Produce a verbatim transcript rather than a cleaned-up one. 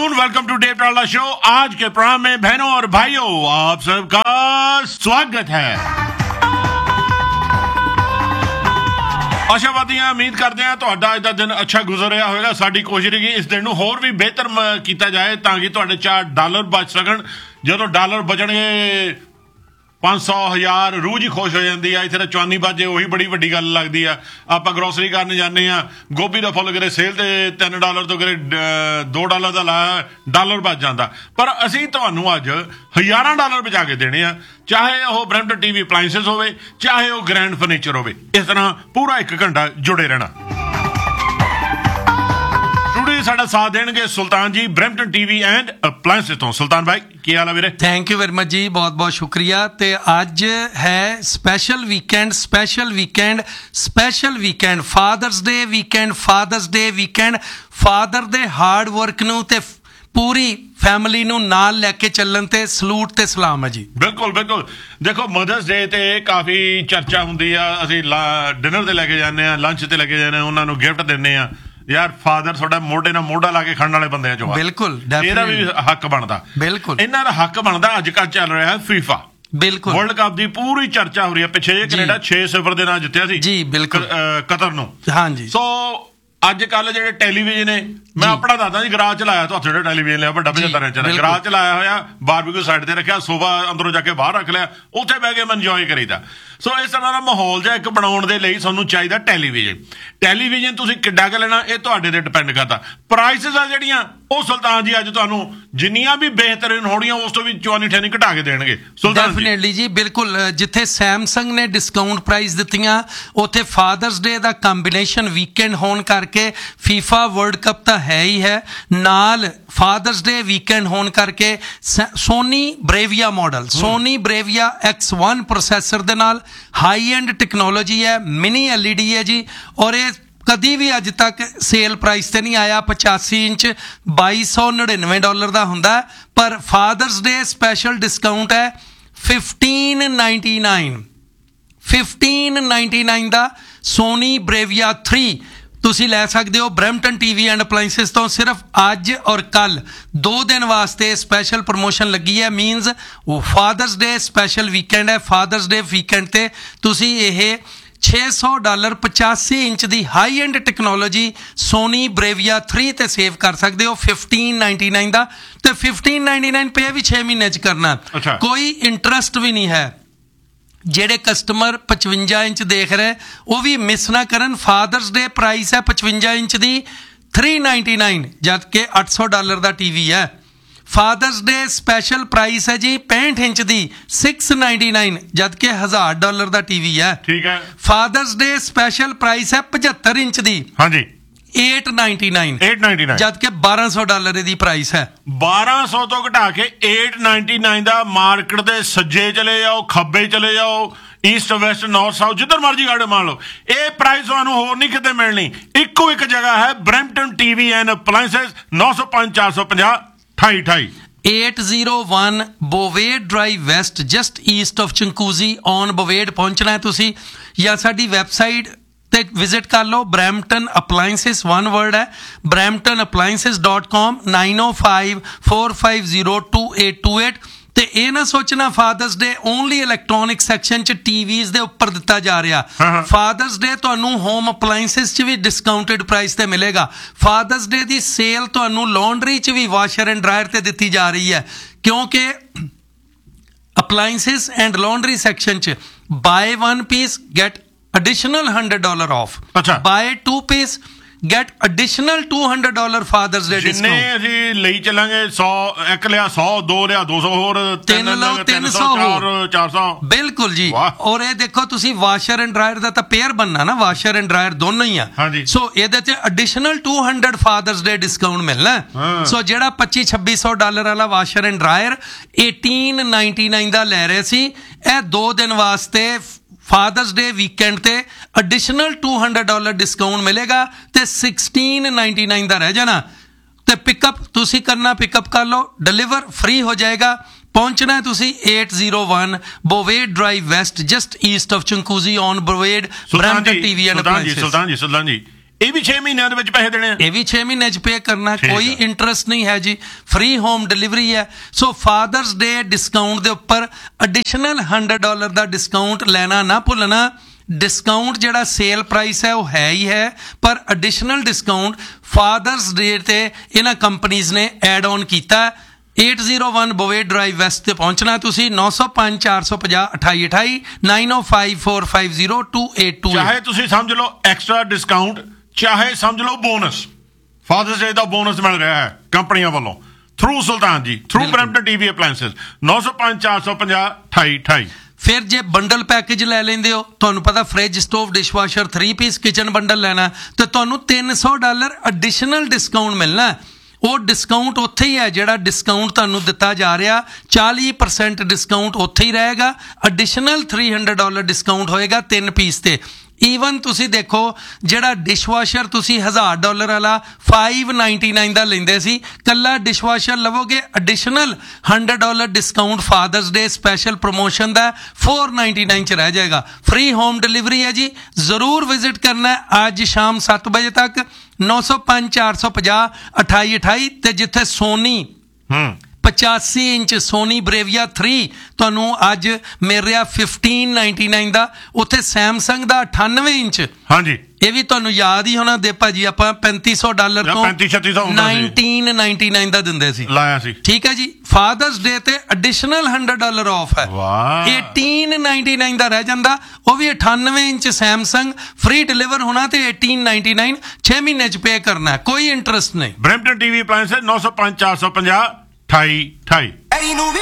Afternoon, welcome to Dave टाला show. आज के प्रोग्राम में बहनों और भाइयों आप सबका स्वागत है। आशावादी हैं, उम्मीद करते हैं ਤੁਹਾਡਾ ਅੱਜ ਦਾ ਦਿਨ ਅੱਛਾ ਗੁਜ਼ਰ ਰਿਹਾ ਹੋਵੇਗਾ। ਸਾਡੀ ਕੋਸ਼ਿਸ਼ ਹੈ ਕਿ ਇਸ ਦਿਨ ਨੂੰ ਹੋਰ ਵੀ ਬਿਹਤਰ ਕੀਤਾ ਜਾਏ ਤਾਂ ਕਿ ਤੁਹਾਡੇ ਚਾਰ ਡਾਲਰ ਬਚ ਸਕਣ। ਜਦੋਂ ਡਾਲਰ ਬਚਣਗੇ ਪੰਜ ਸੌ ਹਜ਼ਾਰ ਰੂਹ ਜੀ ਖੁਸ਼ ਹੋ ਜਾਂਦੀ ਆ। ਇੱਥੇ ਤਾਂ ਚਵਾਨੀ ਬਾਜੇ ਉਹੀ ਬੜੀ ਵੱਡੀ ਗੱਲ ਲੱਗਦੀ ਆ। ਆਪਾਂ ਗਰੋਸਰੀ ਕਰਨ ਜਾਂਦੇ ਆ, ਗੋਭੀ ਦਾ ਫੁੱਲ ਕਰੇ ਸੇਲ ਤੇ ਤਿੰਨ ਡਾਲਰ ਤੋਂ ਕਰੇ ਦੋ ਡਾਲਰ ਦਾ ਲਾਇਆ, ਡਾਲਰ ਬਚ ਜਾਂਦਾ। ਪਰ ਅਸੀਂ ਤੁਹਾਨੂੰ ਅੱਜ ਹਜ਼ਾਰਾਂ ਡਾਲਰ ਬਚਾ ਕੇ ਦੇਣੇ ਆ, ਚਾਹੇ ਉਹ ਬਰੈਂਪਟਨ ਟੀਵੀ ਅਪਲਾਈਐਂਸਸ ਹੋਵੇ, ਚਾਹੇ ਉਹ ਗ੍ਰੈਂਡ ਫਰਨੀਚਰ ਹੋਵੇ। ਇਸ ਤਰ੍ਹਾਂ ਪੂਰਾ ਇੱਕ ਘੰਟਾ ਜੁੜੇ ਰਹਿਣਾ। ਸਾਡਾ ਸਾਥ ਦੇਣਗੇ ਸੁਲਤਾਨ ਜੀ, ਬਰੈਂਪਟਨ ਟੀਵੀ ਐਂਡ ਅਪਲਾਈਐਂਸਸ ਤੋਂ। ਸੁਲਤਾਨ ਭਾਈ ਕੀ ਹਾਲ ਹੈ ਵੀਰੇ? ਥੈਂਕ ਯੂ ਵੈਰੀ ਮਚ ਜੀ, ਬਹੁਤ ਬਹੁਤ ਸ਼ੁਕਰੀਆ। ਤੇ ਅੱਜ ਹੈ special weekend, special weekend, special weekend, fathers ਡੇ ਵੀਕਐਂਡ, ਫਾਦਰਸ ਡੇ ਵੀਕਐਂਡ। ਫਾਦਰ ਦੇ ਹਾਰਡ ਵਰਕ ਨੂੰ ਤੇ ਪੂਰੀ ਫੈਮਿਲੀ ਨੂੰ ਨਾਲ ਲੈ ਕੇ ਚੱਲਣ ਤੇ ਸਲੂਟ ਤੇ ਸਲਾਮ ਹੈ ਜੀ। ਬਿਲਕੁਲ ਬਿਲਕੁਲ। ਦੇਖੋ ਮਦਰਸ ਡੇ ਤੇ ਕਾਫੀ ਚਰਚਾ ਹੁੰਦੀ ਆ। ਅਸੀਂ ਡਿਨਰ ਤੇ ਲੈ ਕੇ ਜਾਂਦੇ ਆ, ਲੰਚ ਤੇ ਲੈ ਕੇ ਜਾਂਦੇ ਆ, ਉਹਨਾਂ ਨੂੰ ਗਿਫਟ ਦਿੰਦੇ ਆ। ਯਾਰ ਫਾਦਰ ਤੁਹਾਡਾ ਮੋਢੇ ਨਾਲ ਮੋਢਾ ਲਾ ਕੇ ਖੜਨ ਵਾਲੇ ਬੰਦਿਆਂ ਚੋਂ ਆ। ਬਿਲਕੁਲ, ਇਹਦਾ ਵੀ ਹੱਕ ਬਣਦਾ। ਬਿਲਕੁਲ ਇਹਨਾਂ ਦਾ ਹੱਕ ਬਣਦਾ। ਅੱਜ ਕੱਲ੍ਹ ਚੱਲ ਰਿਹਾ ਫੀਫਾ, ਬਿਲਕੁਲ ਵਰਲਡ ਕੱਪ ਦੀ ਪੂਰੀ ਚਰਚਾ ਹੋ ਰਹੀ ਹੈ। ਪਿੱਛੇ ਜੇ ਕੈਨੇਡਾ ਛੇ ਸਿਫਰ ਦੇ ਨਾਲ ਜਿੱਤਿਆ ਸੀ ਜੀ, ਬਿਲਕੁਲ ਕਤਰ ਨੂੰ। ਹਾਂਜੀ। ਸੋ ਅੱਜ ਕੱਲ ਜਿਹੜੇ ਟੈਲੀਵਿਜ਼ਨ ਨੇ, ਮੈਂ ਆਪਣਾ ਦੱਸਦਾ ਜੀ, ਗਰਾਜ ਚ ਲਾਇਆ, ਤੁਹਾਡੇ ਟੈਲੀਵਿਜ਼ਨ ਲਿਆ ਵੱਡਾ ਪਝੱਤਰ ਇੰਚ ਦਾ, ਗਰਾਜ ਚ ਲਾਇਆ ਹੋਇਆ, ਬਾਰਬੀਕਿਊ ਸਾਈਡ ਤੇ ਰੱਖਿਆ, ਸੋਫਾ ਅੰਦਰੋਂ ਜਾ ਕੇ ਬਾਹਰ ਰੱਖ ਲਿਆ, ਉੱਥੇ ਬਹਿ ਕੇ ਮੈਂ ਇੰਜੋਏ ਕਰੀਦਾ। ਸੋ ਇਸ ਤਰ੍ਹਾਂ ਦਾ ਮਾਹੌਲ ਜਿਹਾ ਇੱਕ ਬਣਾਉਣ ਦੇ ਲਈ ਸਾਨੂੰ ਚਾਹੀਦਾ ਟੈਲੀਵਿਜ਼ਨ। ਟੈਲੀਵਿਜ਼ਨ ਤੁਸੀਂ ਕਿੱਡਾ ਕੁ ਲੈਣਾ ਇਹ ਤੁਹਾਡੇ ਤੇ ਡਿਪੈਂਡ ਕਰਦਾ। ਪ੍ਰਾਈਸਿਸ ਆ ਜਿਹੜੀਆਂ ਉਹ ਸੁਲਤਾਨ ਜੀ ਅੱਜ ਤੁਹਾਨੂੰ ਜਿੰਨੀਆਂ ਵੀ ਬਿਹਤਰੀਨ ਹੋਣੀਆਂ ਉਸ ਤੋਂ ਵੀ ਚਵਾਨੀ ਠਾਨੀ ਘਟਾ ਕੇ ਦੇਣਗੇ ਸੁਲਤਾਨ ਜੀ। ਡੈਫੀਨੇਟਲੀ ਜੀ, ਬਿਲਕੁਲ। ਜਿੱਥੇ ਸੈਮਸੰਗ ਨੇ ਡਿਸਕਾਊਂਟ ਪ੍ਰਾਈਸ ਦਿੱਤੀਆਂ, ਉੱਥੇ ਫਾਦਰਸ ਡੇ ਦਾ ਕੰਬੀਨੇਸ਼ਨ ਵੀਕਐਂਡ ਹੋਣ ਕਰਕੇ ਫੀਫਾ ਵਰਲਡ ਕੱਪ ਤਾਂ ਹੈ ਹੀ ਹੈ, ਨਾਲ ਫਾਦਰਸ ਡੇ ਵੀਕਐਂਡ ਹੋਣ ਕਰਕੇ Soni ਬਰੇਵੀਆ model, Soni ਬਰੇਵੀਆ X one processor ਦੇ ਨਾਲ ਹਾਈ ਐਂਡ ਟੈਕਨੋਲੋਜੀ ਹੈ, ਮਿਨੀ ਐਲ ਈ ਡੀ ਹੈ ਜੀ। ਔਰ ਇਹ ਕਦੀ ਵੀ ਅੱਜ ਤੱਕ ਸੇਲ ਪ੍ਰਾਈਸ ਤੇ ਨਹੀਂ ਆਇਆ। ਪਚਾਸੀ ਇੰਚ ਬਾਈ ਸੌ ਨੜਿਨਵੇਂ ਡਾਲਰ ਦਾ ਹੁੰਦਾ, ਪਰ ਫਾਦਰਸ ਡੇ ਸਪੈਸ਼ਲ ਡਿਸਕਾਊਂਟ ਹੈ fifteen ninety nine fifteen ninety nine ਦਾ ਸੋਨੀ ਬਰੇਵੀਆ ਥ੍ਰੀ ਤੁਸੀਂ ਲੈ ਸਕਦੇ ਹੋ ਬਰੈਂਪਟਨ ਟੀਵੀ ਐਂਡ ਅਪਲਾਈਐਂਸਸ ਤੋਂ। ਸਿਰਫ ਅੱਜ ਔਰ ਕੱਲ ਦੋ ਦਿਨ ਵਾਸਤੇ ਸਪੈਸ਼ਲ ਪ੍ਰਮੋਸ਼ਨ ਲੱਗੀ ਹੈ। ਮੀਨਸ ਉਹ ਫਾਦਰਸ ਡੇ ਸਪੈਸ਼ਲ ਵੀਕਐਂਡ ਹੈ। ਫਾਦਰਸ ਡੇ ਵੀਕਐਂਡ ਤੇ ਤੁਸੀਂ ਇਹ ਛੇ ਸੌ ਡਾਲਰ ਪਚਾਸੀ ਇੰਚ ਦੀ high end technology Soni ਬਰੇਵੀਆ three ਤੇ ਸੇਵ ਕਰ ਸਕਦੇ ਹੋ ਫਿਫਟੀਨ ਨਾਈਨਟੀ ਨਾਈਨ ਦਾ। ਤੇ ਫਿਫਟੀਨ ਨਾਈਨਟੀ ਨਾਈਨ ਪੇ ਵੀ ਛੇ ਮਹੀਨੇ 'ਚ ਕਰਨਾ, ਕੋਈ ਇੰਟਰਸਟ ਵੀ ਨਹੀਂ ਹੈ। ਜਿਹੜੇ ਕਸਟਮਰ ਪਚਵੰਜਾ ਇੰਚ ਦੇਖ ਰਹੇ ਉਹ ਵੀ ਮਿਸ ਨਾ ਕਰਨ। ਫਾਦਰਸ ਡੇ ਪ੍ਰਾਈਸ ਹੈ ਪਚਵੰਜਾ ਇੰਚ ਦੀ ਥ੍ਰੀ ਨਾਈਨਟੀ ਨਾਈਨ, ਜਦ ਕਿ ਅੱਠ ਸੌ ਡਾਲਰ ਦਾ ਟੀ ਵੀ ਹੈ। ਫਾਦਰਸ ਡੇ ਸਪੈਸ਼ਲ ਪ੍ਰਾਈਸ ਹੈ ਜੀ ਪੈਂਹਠ ਇੰਚ ਦੀ ਸਿਕਸ ਨਾਈਨਟੀ ਨਾਈਨ, ਜਦ ਕਿ ਹਜ਼ਾਰ ਡਾਲਰ ਦਾ ਟੀ ਵੀ ਹੈ। ਠੀਕ ਹੈ। ਫਾਦਰਸ ਡੇ ਸਪੈਸ਼ਲ ਪ੍ਰਾਈਸ ਹੈ ਪਝੱਤਰ ਇੰਚ ਦੀ, ਹਾਂਜੀ eight ninety-nine, ਜਦ ਕਿ ਬਾਰਾਂ ਸੌ ਡਾਲਰ ਦੀ ਪ੍ਰਾਈਸ ਹੈ। ਬਾਰਾਂ ਸੌ ਤੋਂ ਘਟਾ ਕੇ eight ninety-nine ਦਾ। ਮਾਰਕੀਟ ਦੇ ਸੱਜੇ ਚਲੇ ਜਾਓ, ਖੱਬੇ ਚਲੇ ਜਾਓ, ਈਸਟ ਵੈਸਟ ਨਾਰਥ ਸਾਊਥ, ਜਿੱਧਰ ਮਰਜੀ ਗਾੜੇ ਮੰਨ ਲਓ, ਇਹ ਪ੍ਰਾਈਸ ਤੁਹਾਨੂੰ ਹੋਰ ਨਹੀਂ ਕਿਤੇ ਮਿਲਣੀ। ਇੱਕੋ ਇੱਕ ਜਗ੍ਹਾ ਹੈ, ਬਰੈਂਪਟਨ ਟੀਵੀ ਐਂਡ ਅਪਲਾਈਐਂਸਸ, ਨੌ ਸੌ ਪੰਜ ਚਾਰ ਸੌ ਪੰਜਾਹ ਅਠਾਈ ਅਠਾਈ eight oh one ਬੋਵੇਡ drive West, just East of ਚੰਕੂਜ਼ੀ on ਬੋਵੇਡ ਪਹੁੰਚਣਾ ਹੈ ਤੁਸੀਂ, ਜਾਂ ਸਾਡੀ ਵੈਬਸਾਈਟ ਤੇ ਵਿਜ਼ਿਟ ਕਰ ਲਓ। ਬਰੈਂਪਟਨ ਅਪਲਾਈਐਂਸਸ ਵਨ ਵਰਡ ਹੈ, Brampton appliances dot com, nine ਓ five four five zero two eight two eight. ਤੇ ਇਹ ਨਾ ਸੋਚਣਾ ਫਾਦਰਸ ਡੇ ਓਨਲੀ ਇਲੈਕਟ੍ਰੋਨਿਕ ਸੈਕਸ਼ਨ 'ਚ ਟੀਵੀਜ਼ ਦੇ ਉੱਪਰ ਦਿੱਤਾ ਜਾ ਰਿਹਾ। ਫਾਦਰਸ ਡੇ ਤੁਹਾਨੂੰ ਹੋਮ ਅਪਲਾਈਐਂਸਸ 'ਚ ਵੀ ਡਿਸਕਾਊਂਟਡ ਪ੍ਰਾਈਸ ਤੇ ਮਿਲੇਗਾ। ਫਾਦਰਸ ਡੇ ਦੀ ਸੇਲ ਤੁਹਾਨੂੰ ਲੌਂਡਰੀ 'ਚ ਵੀ ਵਾਸ਼ਰ ਐਂਡ ਡਰਾਇਰ ਤੇ ਦਿੱਤੀ ਜਾ ਰਹੀ ਹੈ, ਕਿਉਂਕਿ ਅਪਲਾਈਐਂਸਸ ਐਂਡ ਲੌਂਡਰੀ ਸੈਕਸ਼ਨ 'ਚ bye one piece get additional one hundred dollar off. Achha. Buy two piece get additional two hundred dollar Father's Day discount. ਜਿੰਨੇ ਅਸੀਂ ਲਈ ਚੱਲਾਂਗੇ ਸੌ, ਇੱਕ ਲਿਆ ਸੌ, ਦੋ ਲਿਆ ਦੋ ਸੌ ਹੋਰ, ਤਿੰਨ ਲਓ ਤਿੰਨ ਸੌ ਹੋਰ, ਚਾਰ ਸੌ। ਬਿਲਕੁਲ ਜੀ। ਔਰ ਇਹ ਦੇਖੋ ਤੁਸੀਂ ਵਾਸ਼ਰ ਐਂਡ ਡਰਾਇਰ ਦਾ ਤਾਂ ਪੇਅਰ ਬਣਨਾ ਨਾ, ਵਾਸ਼ਰ ਐਂਡ ਡਰਾਇਰ ਦੋਨੋਂ ਹੀ ਆ। ਸੋ ਇਹਦੇ ਤੇ additional two hundred Father's Day discount ਮਿਲਣਾ। ਸੋ ਜਿਹੜਾ ਪੱਚੀ ਛੱਬੀ ਸੌ ਡਾਲਰ ਵਾਲਾ washer and dryer eighteen ninety-nine ਦਾ ਲੈ ਰਹੇ ਸੀ, ਇਹ ਦੋ ਦਿਨ ਵਾਸਤੇ ਫਾਦਰਸ ਡੇ ਵੀਕਐਂਡ ਤੇ additional two hundred dollar discount ਮਿਲੇਗਾ ਤੇ sixteen ninety-nine ਦਾ ਰਹਿ ਜਾਣਾ। ਤੇ ਪਿਕਅਪ ਤੁਸੀਂ ਕਰਨਾ, ਪਿਕਅਪ ਕਰ ਲਓ, ਡਿਲੀਵਰ ਫ੍ਰੀ ਹੋ ਜਾਏਗਾ। ਪਹੁੰਚਣਾ ਹੈ ਤੁਸੀਂ eight oh one ਬੋਵੇਡ drive West, just East of ਚੰਕੂਜ਼ੀ on ਬੋਵੇਡ, Brampton TV and appliances. ਸੁਲਤਾਨ ਜੀ ਸੁਲਤਾਨ ਜੀ ਇਹ ਵੀ ਛੇ ਮਹੀਨਿਆਂ ਦੇ ਵਿੱਚ ਪੈਸੇ ਦੇਣੇ ਆ? ਇਹ ਵੀ ਛੇ ਮਹੀਨੇ ਚ ਪੇ ਕਰਨਾ, ਠੀਕ ਕੋਈ ਆ। ਇੰਟਰਸਟ ਨਹੀਂ ਹੈ ਜੀ, ਫ੍ਰੀ ਹੋਮ ਡਿਲੀਵਰੀ ਹੈ। ਸੋ ਫਾਦਰਸ ਡੇ ਡਿਸਕਾਊਂਟ ਦੇ ਉੱਪਰ ਐਡੀਸ਼ਨਲ ਹੰਡਰਡ ਡਾਲਰ ਦਾ ਡਿਸਕਾਊਂਟ ਲੈਣਾ ਨਾ ਭੁੱਲਣਾ। ਡਿਸਕਾਊਂਟ ਜਿਹੜਾ ਸੇਲ ਪ੍ਰਾਈਸ ਹੈ ਉਹ ਹੈ ਹੀ ਹੈ, ਪਰ ਐਡੀਸ਼ਨਲ ਡਿਸਕਾਊਂਟ ਫਾਦਰਸ ਡੇ ਤੇ ਇਹਨਾਂ ਕੰਪਨੀਜ਼ ਨੇ ਐਡ ਔਨ ਕੀਤਾ। eight oh one ਬੋਵੇ drive West ਤੇ ਪਹੁੰਚਣਾ ਤੁਸੀਂ। ਨੌ ਸੌ ਪੰਜ ਚਾਰ ਸੌ ਪੰਜਾਹ ਅਠਾਈ ਅਠਾਈ nine oh five four five zero two eight two eight। ਚਾਹੇ ਤੁਸੀਂ ਸਮਝ ਲਓ ਐਕਸਟਰਾ ਡਿਸਕਾਊਂਟ, ਚਾਹੇ ਸਮਝ ਲਓ ਬੋਨਸ, ਫਾਦਰਸ ਡੇ ਦਾ ਬੋਨਸ ਮਿਲ ਰਿਹਾ ਹੈ ਕੰਪਨੀਆਂ ਵੱਲੋਂ ਥਰੂ ਸੁਲਤਾਨ ਜੀ, ਥਰੂ ਬਰੈਂਪਟਨ ਟੀਵੀ ਅਪਲਾਈਐਂਸਸ। ਨੌ ਸੌ ਪੰਜ ਚਾਰ ਸੌ ਪੰਜਾਹ ਅਠਾਈ ਅਠਾਈ। ਫਿਰ ਜੇ ਬੰਡਲ ਪੈਕੇਜ ਲੈ ਲੈਂਦੇ ਹੋ, ਤੁਹਾਨੂੰ ਪਤਾ fridge, stove, dishwasher, three piece kitchen bundle ਲੈਣਾ, ਤੇ ਤੁਹਾਨੂੰ ਤਿੰਨ ਸੌ ਡਾਲਰ ਐਡੀਸ਼ਨਲ ਡਿਸਕਾਊਂਟ ਮਿਲਣਾ। ਉਹ ਡਿਸਕਾਊਂਟ ਉੱਥੇ ਹੀ ਹੈ ਜਿਹੜਾ ਡਿਸਕਾਊਂਟ ਤੁਹਾਨੂੰ ਦਿੱਤਾ ਜਾ ਰਿਹਾ, ਚਾਲੀ ਪਰਸੈਂਟ ਡਿਸਕਾਊਂਟ ਉੱਥੇ ਹੀ ਰਹੇਗਾ। ਐਡੀਸ਼ਨਲ ਤਿੰਨ ਸੌ ਡਾਲਰ ਡਿਸਕਾਊਂਟ ਹੋਏਗਾ ਤਿੰਨ ਪੀਸ ਤੇ। ਈਵਨ ਤੁਸੀਂ ਦੇਖੋ ਜਿਹੜਾ ਡਿਸ਼ਵਾਸ਼ਰ ਤੁਸੀਂ ਹਜ਼ਾਰ ਡਾਲਰ ਵਾਲਾ five ninety-nine ਦਾ ਲੈਂਦੇ ਸੀ, ਕੱਲਾ ਡਿਸ਼ਵਾਸ਼ਰ ਲਵੋਗੇ additional hundred dollar discount fathers ਡੇ ਸਪੈਸ਼ਲ ਪ੍ਰੋਮੋਸ਼ਨ ਦਾ four ninety-nine ਚ ਰਹਿ ਜਾਏਗਾ। ਫ੍ਰੀ ਹੋਮ ਡਿਲੀਵਰੀ ਹੈ ਜੀ, ਜ਼ਰੂਰ ਵਿਜ਼ਿਟ ਕਰਨਾ ਅੱਜ ਸ਼ਾਮ ਸੱਤ ਵਜੇ ਤੱਕ। ਨੌ ਸੌ ਪੰਜ ਚਾਰ ਸੌ ਪੰਜਾਹ ਅਠਾਈ ਅਠਾਈ। ਤੇ ਜਿੱਥੇ ਸੋਨੀ ਹੂੰ ਪਚਾਸੀ ਇੰਚ ਸੋਨੀ ਬਰੇਵੀਆ ਥ੍ਰੀ ਤੁਹਾਨੂੰ ਅੱਜ ਮਿਲ ਰਿਹਾ fifteen ninety-nine ਦਾ, ਉੱਥੇ ਸੈਮਸੰਗ ਦਾ ਅਠਾਨਵੇਂ ਇੰਚ, ਹਾਂਜੀ ਇਹ ਵੀ ਤੁਹਾਨੂੰ ਯਾਦ ਹੀ ਹੋਣਾ ਦੇ ਭਾਜੀ, ਆਪਾਂ ਪੈਂਤੀ ਸੌ ਡਾਲਰ ਤੋਂ ਪੈਂਤੀ ਛੱਤੀ ਸੌ ਹੁੰਦਾ ਸੀ, nineteen ninety-nine ਦਾ ਦਿੰਦੇ ਸੀ, ਲਾਇਆ ਸੀ। ਠੀਕ ਹੈ ਜੀ। ਫਾਦਰਸ ਡੇ ਤੇ ਐਡੀਸ਼ਨਲ ਹੰਡਰਡ ਡਾਲਰ ਆਫ ਹੈ, ਵਾਹ। eighteen ninety-nine ਦਾ ਰਹਿ ਜਾਂਦਾ, ਉਹ ਵੀ ਅਠਾਨਵੇਂ ਇੰਚ ਸੈਮਸੰਗ, ਫ੍ਰੀ ਡਿਲੀਵਰ ਹੋਣਾ ਤੇ eighteen ninety-nine ਛੇ ਮਹੀਨੇ ਚ ਪੇ ਕਰਨਾ, ਕੋਈ ਇੰਟਰਸਟ ਨਹੀਂ। ਬਰੈਂਪਟਨ ਟੀਵੀ ਅਪਲਾਈਐਂਸਸ ਨੌ ਸੌ ਪੰਜ ਚਾਰ ਸੌ ਪੰਜਾਹ ਅਠਾਈ ਅਠਾਈ।